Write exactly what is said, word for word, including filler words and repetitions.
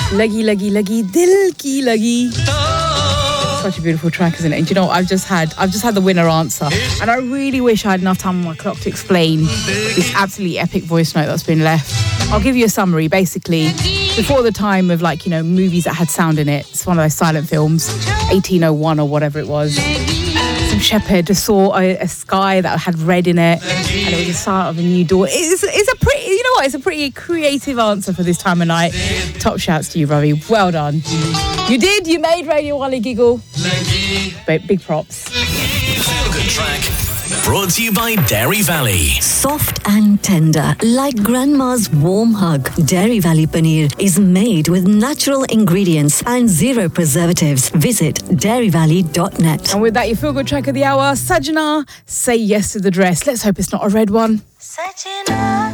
Lagi, lagi, lagi, dil ki lagi. Such a beautiful track, isn't it? And do you know what? I've just had I've just had the winner answer, and I really wish I had enough time on my clock to explain this absolutely epic voice note that's been left. I'll give you a summary. Basically, before the time of, like, you know, movies that had sound in it, it's one of those silent films, eighteen oh one or whatever it was. Some shepherd just saw a, a sky that had red in it, and it was the start of a new dawn. It's, it's a pretty, you know what? It's a pretty creative answer for this time of night. Top shouts to you, Ravi. Well done. You did. You made Radio Wally giggle. But big props. Feel Good Track. Brought to you by Dairy Valley. Soft and tender, like grandma's warm hug. Dairy Valley Paneer is made with natural ingredients and zero preservatives. Visit dairy valley dot net. And with that, your Feel Good Track of the hour, Sajana, Say Yes to the Dress. Let's hope it's not a red one. Sajana.